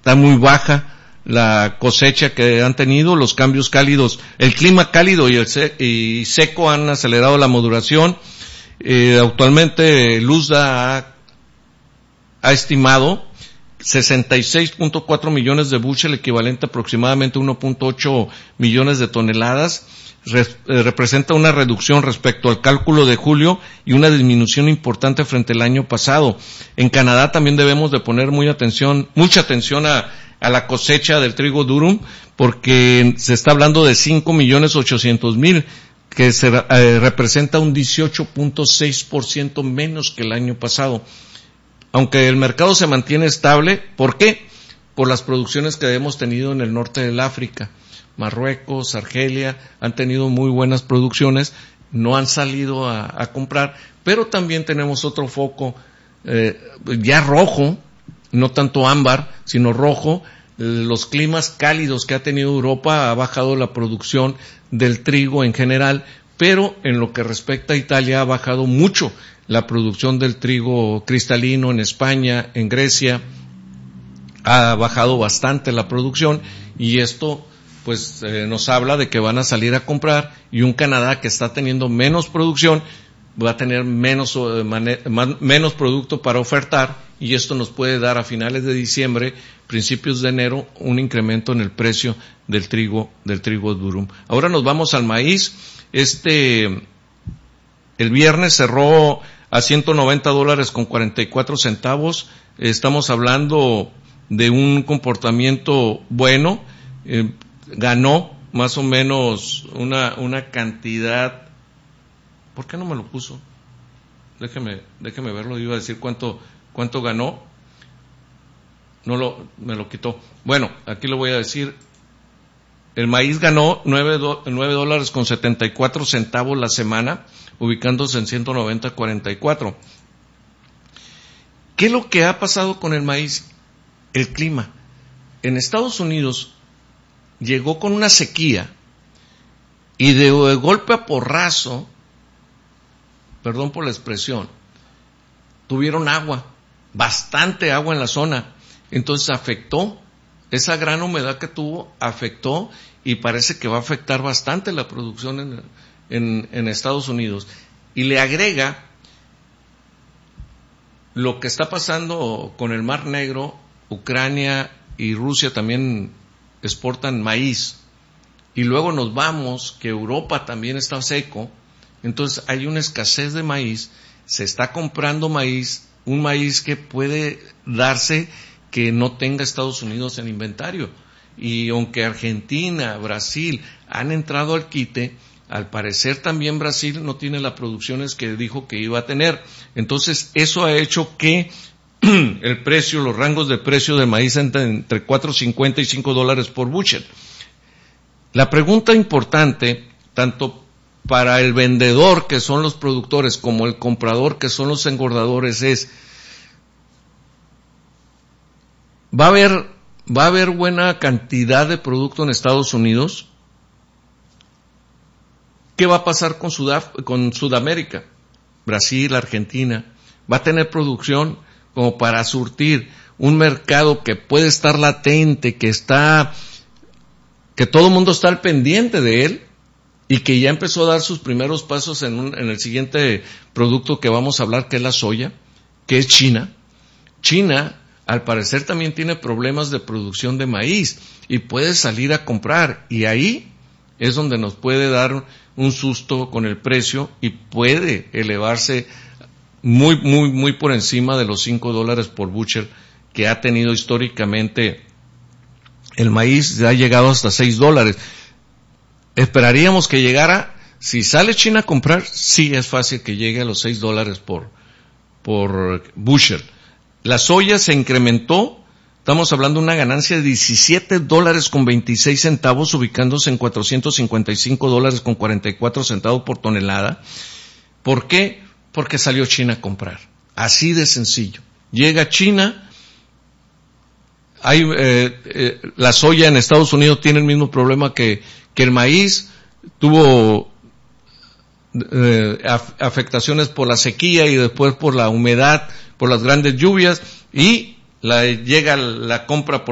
está muy baja la cosecha que han tenido, los cambios cálidos, el clima cálido y seco han acelerado la maduración. Actualmente Luzda ha estimado 66.4 millones de bushel, equivalente a aproximadamente 1.8 millones de toneladas. Representa una reducción respecto al cálculo de julio y una disminución importante frente al año pasado. En Canadá también debemos de poner mucha atención a la cosecha del trigo durum, porque se está hablando de 5.800.000, que representa un 18.6% menos que el año pasado. Aunque el mercado se mantiene estable, ¿por qué? Por las producciones que hemos tenido en el norte del África. Marruecos, Argelia, han tenido muy buenas producciones, no han salido a comprar, pero también tenemos otro foco ya rojo, no tanto ámbar, sino rojo. Los climas cálidos que ha tenido Europa ha bajado la producción del trigo en general, pero en lo que respecta a Italia ha bajado mucho la producción del trigo cristalino. En España, en Grecia, ha bajado bastante la producción, y esto pues nos habla de que van a salir a comprar, y un Canadá que está teniendo menos producción va a tener menos producto para ofertar, y esto nos puede dar a finales de diciembre, principios de enero, un incremento en el precio del trigo durum. Ahora nos vamos al maíz. El viernes cerró a $190.44. Estamos hablando de un comportamiento bueno. Ganó más o menos una cantidad. ¿Por qué no me lo puso? Déjeme verlo. Iba a decir cuánto ganó. Me lo quitó. Bueno, aquí lo voy a decir. El maíz ganó $9.74 la semana, ubicándose en 190.44. ¿Qué es lo que ha pasado con el maíz? El clima. En Estados Unidos llegó con una sequía, y de golpe a porrazo, perdón por la expresión, tuvieron agua, bastante agua en la zona. Entonces afectó, esa gran humedad que tuvo, afectó, y parece que va a afectar bastante la producción en Estados Unidos. Y le agrega lo que está pasando con el Mar Negro. Ucrania y Rusia también exportan maíz, y luego nos vamos que Europa también está seco. Entonces hay una escasez de maíz, se está comprando maíz, un maíz que puede darse que no tenga Estados Unidos en inventario. Y aunque Argentina, Brasil han entrado al quite, al parecer también Brasil no tiene las producciones que dijo que iba a tener. Entonces eso ha hecho que el precio, los rangos de precio de maíz entre $4.50 y $5 por bushel. La pregunta importante, tanto para el vendedor, que son los productores, como el comprador, que son los engordadores, es: ¿va a haber buena cantidad de producto en Estados Unidos? ¿Qué va a pasar con Sudamérica? Brasil, Argentina, ¿va a tener producción como para surtir un mercado que puede estar latente, que todo el mundo está al pendiente de él, y que ya empezó a dar sus primeros pasos en el siguiente producto que vamos a hablar, que es la soya, que es China? China, al parecer, también tiene problemas de producción de maíz, y puede salir a comprar, y ahí es donde nos puede dar un susto con el precio, y puede elevarse muy, muy, muy por encima de los $5 por bushel que ha tenido históricamente el maíz. Ha llegado hasta $6. Esperaríamos que llegara, si sale China a comprar, sí es fácil que llegue a los $6 por bushel. La soya se incrementó, estamos hablando de una ganancia de $17.26, ubicándose en $455.44 por tonelada. ¿Por qué? Porque salió China a comprar. Así de sencillo. Llega China, la soya en Estados Unidos tiene el mismo problema que el maíz, tuvo afectaciones por la sequía y después por la humedad, por las grandes lluvias, y llega la compra por